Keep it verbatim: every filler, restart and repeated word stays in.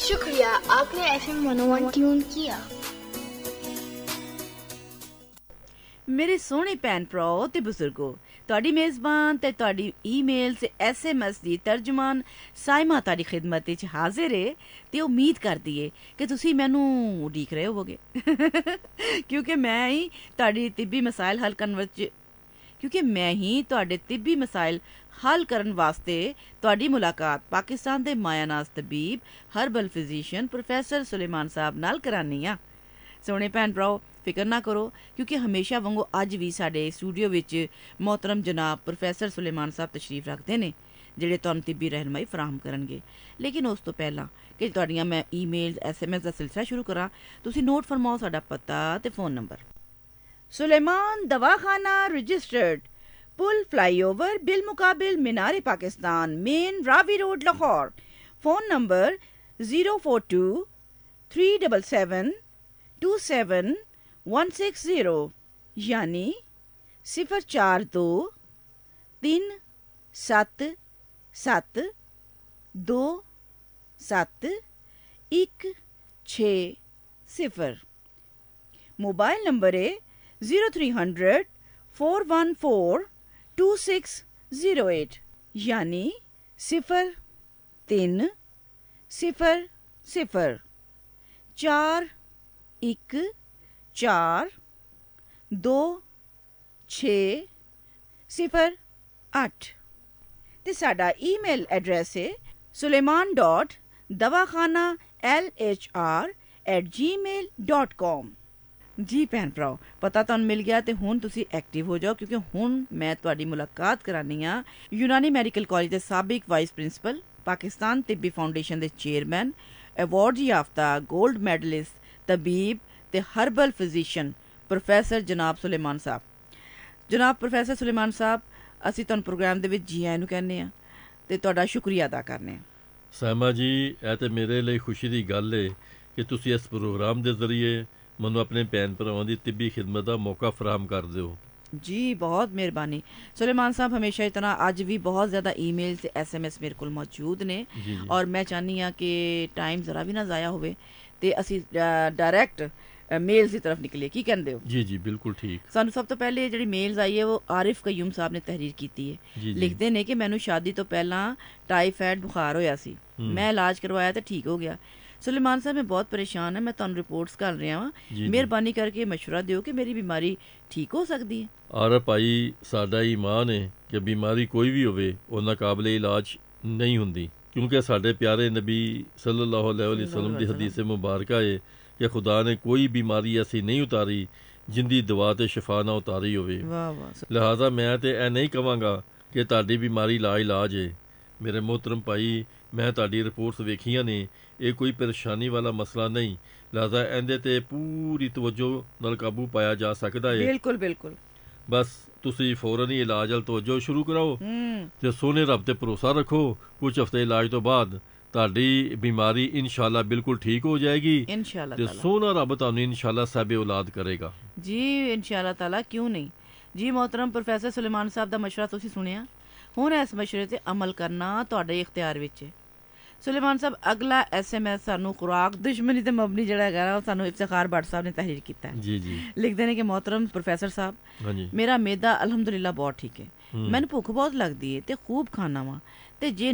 शुक्रिया, आपने F M one ओ one tune किया। ਮੇਰੇ ਸੋਹਣੇ ਭੈਣ ਭਰਾਓ ਤੇ ਬਜ਼ੁਰਗੋ, ਤੁਹਾਡੀ ਮੇਜ਼ਬਾਨ ਤੇ ਤੁਹਾਡੀ ਈਮੇਲ ਤੇ ਐਸਐਮਐਸ ਦੀ ਤਰਜਮਾਨ ਸਾਇਮਾ ਤੁਹਾਡੀ ਖਿਦਮਤ ਵਿੱਚ ਹਾਜ਼ਰ ਹੈ ਤੇ ਉਮੀਦ ਕਰਦੀ ਏ ਕਿ ਤੁਸੀਂ ਮੈਨੂੰ ਉਡੀਕ ਰਹੇ ਹੋਵੋਗੇ ਕਿਉਂਕਿ ਮੈਂ ਹੀ ਤੁਹਾਡੀ ਤਿੱਬੀ ਮਸਾਇਲ ਹੱਲ ਕਰਨ ਵਿੱਚ ਕਿਉਂਕਿ ਮੈਂ ਹੀ ਤੁਹਾਡੇ ਤਿੱਬੀ ਮਸਾਇਲ ਹੱਲ ਕਰਨ ਵਾਸਤੇ ਤੁਹਾਡੀ ਮੁਲਾਕਾਤ ਪਾਕਿਸਤਾਨ ਦੇ ਮਾਇਆਨਾਜ਼ ਤਬੀਬ ਹਰਬਲ ਫਿਜ਼ੀਸ਼ੀਅਨ ਪ੍ਰੋਫੈਸਰ ਸੁਲੇਮਾਨ ਸਾਹਿਬ ਨਾਲ ਕਰਾਨੀ ਆ। ਸੋਹਣੇ ਭੈਣ ਭਰਾਓ, ਫਿਕਰ ਨਾ ਕਰੋ ਕਿਉਂਕਿ ਹਮੇਸ਼ਾ ਵਾਂਗੂ ਅੱਜ ਵੀ ਸਾਡੇ ਸਟੂਡੀਓ ਵਿੱਚ ਮੋਹਤਰਮ ਜਨਾਬ ਪ੍ਰੋਫੈਸਰ ਸੁਲੇਮਾਨ ਸਾਹਿਬ ਤਸ਼ਰੀਫ ਰੱਖਦੇ ਨੇ ਜਿਹੜੇ ਤੁਹਾਨੂੰ ਤਿੱਬੀ ਰਹਿਨਮਾਈ ਫਰਾਹਮ ਕਰਨਗੇ। ਲੇਕਿਨ ਉਸ ਤੋਂ ਪਹਿਲਾਂ ਕਿ ਤੁਹਾਡੀਆਂ ਮੈਂ ਈਮੇਲਸ ਐਸਐਮਐਸ ਦਾ ਸਿਲਸਿਲਾ ਸ਼ੁਰੂ ਕਰਾਂ, ਤੁਸੀਂ ਨੋਟ ਫਰਮਾਓ ਸਾਡਾ ਪਤਾ ਤੇ phone number. Suleman ਦਵਾਖਾਨਾ registered pool flyover bill ਮੁਕਾबिल Minar Pakistan main Ravi road Lahore. Phone number zero four to three double seven to seven one six zero यानी सिफर चार दो तीन सत्त सत्त दो सत्त एक छे सिफर। मोबाइल नंबर है zero three hundred four one four to six zero eight यानी सिफर तीन सिफर सिफर चार एक चार दो छे सिफर अठ। ते साडा ईमेल एड्रैस है सुलेमान डॉट दवाखाना एल एच आर एट जी मेल डॉट कॉम। जी भैन भराओ, पता तुहानू मिल गया तो हुण तुसी एक्टिव हो जाओ क्योंकि हुण मैं तुहाडी मुलाकात करानी आ यूनानी मैडिकल कॉलेज के साबिक वाइस प्रिंसिपल पाकिस्तान तिब्बी फाउंडेशन के चेयरमैन अवार्ड याफ्ता गोल्ड मैडलिस्ट तबीब ते हर्बल फिजिशियन प्रोफैसर जनाब सुलेमान साहब। जनाब प्रोफैसर सुलेमान साहब, असीं तुहानू प्रोग्राम दे विच जी आਇਆਂ ਨੂੰ ਕਹਿੰਦੇ ਆ ਤੇ ਤੁਹਾਡਾ ਸ਼ੁਕਰੀਆ ਅਦਾ ਕਰਨੇ ਆ। ਸਾਇਮਾ ਜੀ, ਇਹ ਤੇ ਮੇਰੇ ਲਈ ਖੁਸ਼ੀ ਦੀ ਗੱਲ ਹੈ ਕਿ ਤੁਸੀਂ ਇਸ ਪ੍ਰੋਗਰਾਮ ਦੇ ਜ਼ਰੀਏ ਮੈਨੂੰ ਆਪਣੇ ਭੈਣ ਭਰਾਵਾਂ ਦੀ ਤਿੱਬੀ ਖਿਦਮਤ ਦਾ ਮੌਕਾ ਫਰਾਹਮ ਕਰਦੇ ਹੋ। जी बहुत मेहरबानी सुलेमान साहब, हमेशा इतना अज भी बहुत ज़्यादा ईमेल ते एसएमएस मेरे को मौजूद ने जी, जी। और मैं चाहनी हाँ कि टाइम ज़रा भी ना ज़ाया होवे ते असी डायरैक्ट मेल्स की तरफ निकले। की कहते हो? जी जी बिल्कुल ठीक। सानू सब तो पहले जी मेल्स आई है वो आरिफ कयूम साहब ने तहरीर की है। जी, जी। लिखते ने कि मैनू शादी तो पहला टाईफाइड बुखार होया सी, मैं इलाज करवाया तो ठीक हो गया। सुलेमान साहब मैं बहुत परेशान है, मैं तुहानू रिपोर्ट्स कर रहा हाँ, मेहरबानी करके मशवरा दिओ कि मेरी बीमारी ठीक हो सकती है। और भाई साडा ईमान है कि बीमारी कोई भी होवे उन्ना काबिले इलाज नहीं हुंदी क्योंकि साडे प्यारे नबी सल्लल्लाहु अलैहि वसल्लम दी हदीस मुबारक है कि खुदा ने कोई बीमारी ऐसी नहीं उतारी जिंदी दवा ते शिफा ना उतारी होवे। लिहाजा मैं ते ऐ नहीं कहांगा कि तुहाडी बीमारी ला इलाज है। मेरे मोहतरम भाई, मैं तुहाडी रिपोर्ट्स वेखियां ने, ये कोई परेशानी वाला मसला नहीं, लिहाजा इहदे ते पूरी तवज्जो नाल काबू पाया जा सकदा है। बिल्कुल बिल्कुल। बस तुसी फौरन ही इलाज वाल तवज्जो शुरू कराओ ते सोने रब ते भरोसा रखो, कुछ हफ्ते इलाज तो बाद तुहाडी बीमारी इंशाअल्लाह बिल्कुल ठीक हो जाएगी इंशाअल्लाह ते सोना रब तुहानू इंशाअल्लाह साहिब औलाद करेगा। जी इंशाअल्लाह ताला, क्यों नहीं जी। मोहतरम प्रोफैसर सुलेमान साहब दा मशवरा तुसी सुनिया, हुण इस मशवरे ते अमल करना तुहाडे इख्तियार विच है। सुलेमान साहब, अगला एस एम एस सानू खुराक दुश्मनी ते मबनी जिहड़ा है सानू इफ्तिखार भट्ट साहब ने तहरीर कीता है। जी जी। लिखते हैं कि मोहतरम प्रोफैसर साहब, हाँ जी। मेरा मैदा अलहमदुलिल्लाह बहुत ठीक है, मैनू भुख बहुत लगती है ते खूब खाना वा ते जे